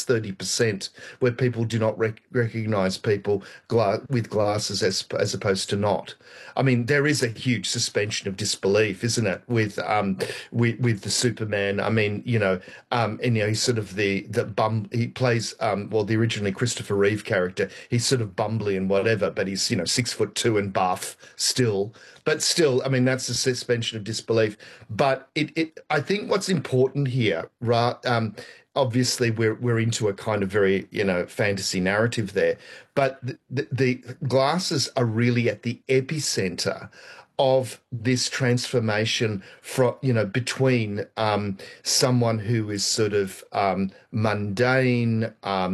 least 30% where people do not recognize people with glasses as opposed to not. I mean, there is a huge suspension of disbelief, isn't it, with the Superman? I mean, and he's sort of he plays the originally Christopher Reeve character. He's sort of bumbly and whatever, but he's 6'2" and buff still. But still, I mean, that's a suspension of disbelief. But I think what's important here, obviously we're into a kind of very fantasy narrative there, but the glasses are really at the epicenter of this transformation from between someone who is sort of mundane,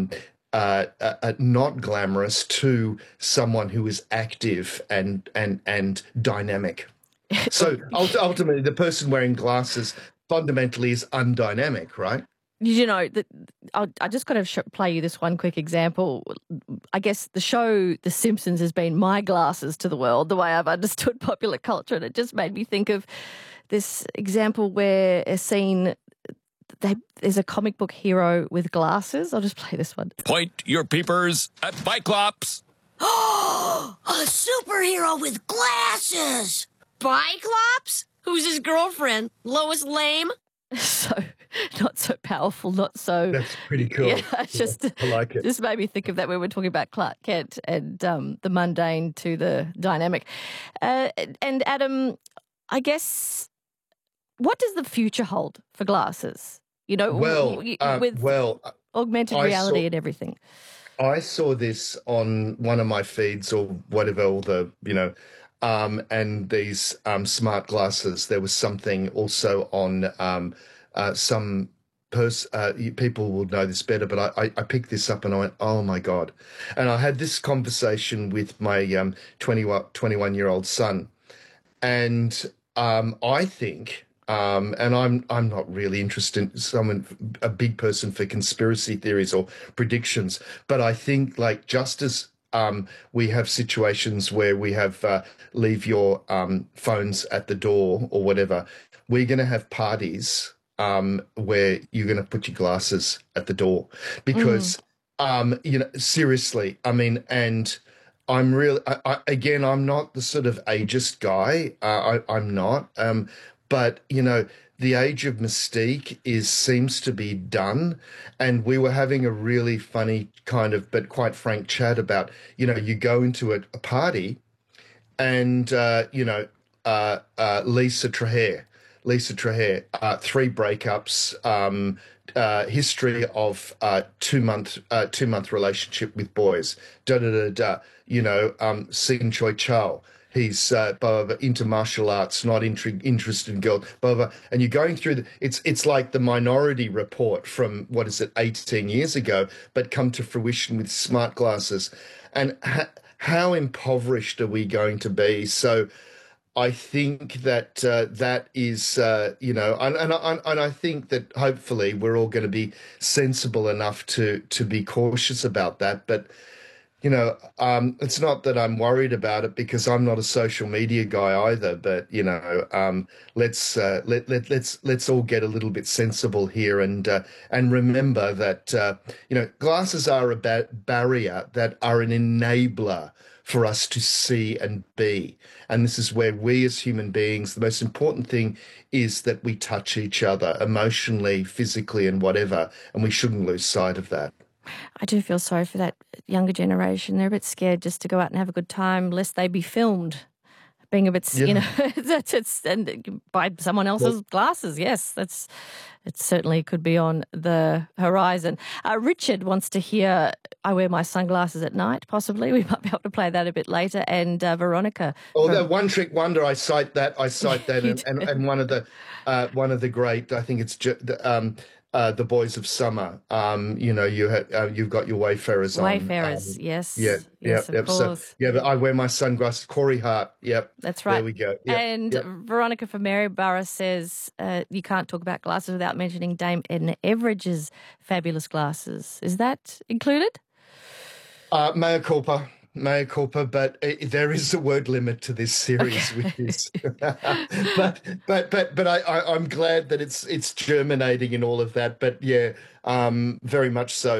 not glamorous, to someone who is active and dynamic. So ultimately, the person wearing glasses fundamentally is undynamic, right? That I just got to play you this one quick example. I guess the show The Simpsons has been my glasses to the world, the way I've understood popular culture, and it just made me think of this example where a scene, there's a comic book hero with glasses. I'll just play this one. Point your peepers at Biclops. Oh, a superhero with glasses! Biclops? Who's his girlfriend? Lois Lame? So, not so powerful, not so... That's pretty cool. Yeah, I like it. Just made me think of that when we're talking about Clark Kent and the mundane to the dynamic. And Adam, I guess, what does the future hold for glasses? With augmented reality and everything. I saw this on one of my feeds or whatever, all the, and these smart glasses. There was something also on people will know this better, but I picked this up and I went, oh my God. And I had this conversation with my 21-year-old son. And I think, and I'm not really interested, a big person for conspiracy theories or predictions, but I think just as we have situations where we have leave your phones at the door or whatever, we're going to have parties where you're going to put your glasses at the door because, seriously, I mean, and I'm really, again, I'm not the sort of ageist guy. I'm not. But, the age of mystique seems to be done. And we were having a really funny kind of, but quite frank chat about, you go into a party and, Lisa Traher, 3 breakups, history of 2-month relationship with boys, Sing Choi Chow. He's into martial arts, not interested in girls, blah, blah. And you're going through it's like the Minority Report from, 18 years ago, but come to fruition with smart glasses. And how impoverished are we going to be? So I think that that is, and I think that hopefully we're all going to be sensible enough to be cautious about that. But it's not that I'm worried about it because I'm not a social media guy either. But let's all get a little bit sensible here and remember that glasses are a barrier that are an enabler for us to see and be. And this is where we as human beings, the most important thing is that we touch each other emotionally, physically, and whatever. And we shouldn't lose sight of that. I do feel sorry for that younger generation. They're a bit scared just to go out and have a good time, lest they be filmed being a bit, and by someone else's glasses. Yes, it certainly could be on the horizon. Richard wants to hear I Wear My Sunglasses at Night, possibly. We might be able to play that a bit later. And Veronica. Oh, the One Trick Wonder, I cite that, and one of the great, I think it's The Boys of Summer. You've got your Wayfarers on. Wayfarers, yes. Yes, of course. So, but I Wear My Sunglasses. Corey Hart, yep. That's right. There we go. Yep, and Veronica from Maryborough says you can't talk about glasses without mentioning Dame Edna Everidge's fabulous glasses. Is that included? Mea culpa, but there is a word limit to this series, which is, but I'm glad that it's germinating in all of that. But very much so.